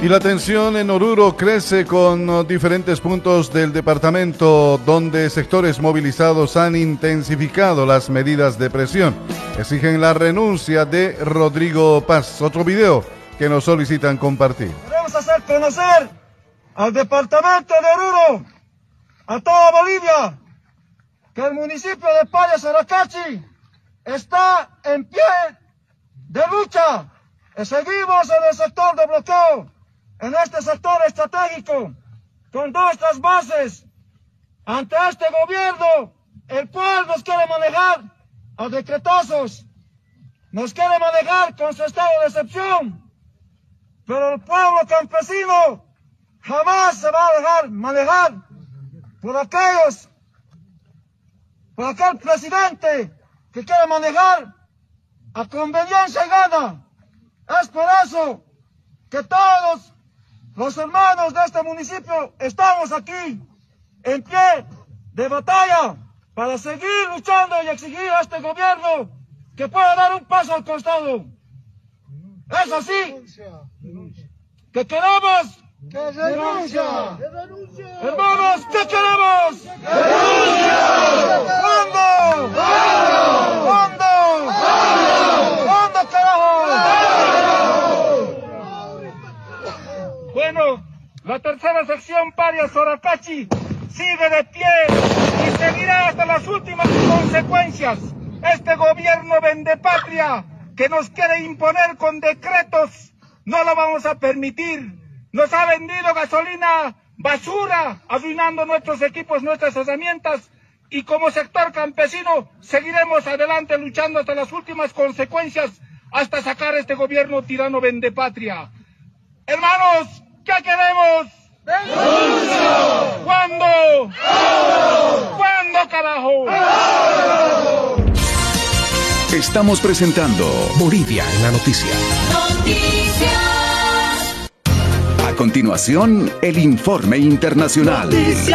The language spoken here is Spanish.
Y la tensión en Oruro crece con diferentes puntos del departamento donde sectores movilizados han intensificado las medidas de presión. Exigen la renuncia de Rodrigo Paz. Otro video que nos solicitan compartir. Queremos hacer conocer al departamento de Oruro, a toda Bolivia, que el municipio de Paya Soracachi está en pie de lucha. Seguimos en el sector de bloqueo, en este sector estratégico, con nuestras bases, ante este gobierno, el cual nos quiere manejar a decretazos, nos quiere manejar con su estado de excepción, pero el pueblo campesino jamás se va a dejar manejar por aquel presidente que quiere manejar a conveniencia y gana. Es por eso que todos los hermanos de este municipio estamos aquí en pie de batalla para seguir luchando y exigir a este gobierno que pueda dar un paso al costado. Es así que queremos ¡Que renuncia! hermanos, ¿qué queremos? ¡Renuncia! ¿Cuándo? ¿Cuándo? ¿Cuándo, carajo? Bueno, la tercera sección Paya Soracachi sigue de pie y seguirá hasta las últimas consecuencias. Este gobierno vendepatria que nos quiere imponer con decretos, no lo vamos a permitir. Nos ha vendido gasolina basura, arruinando nuestros equipos, nuestras herramientas, y como sector campesino seguiremos adelante luchando hasta las últimas consecuencias, hasta sacar este gobierno tirano vendepatria. Hermanos, ¿qué queremos? ¡Renuncia! ¿Cuándo? ¿Cuándo, carajo? Estamos presentando Bolivia en la noticia. A continuación, el informe internacional.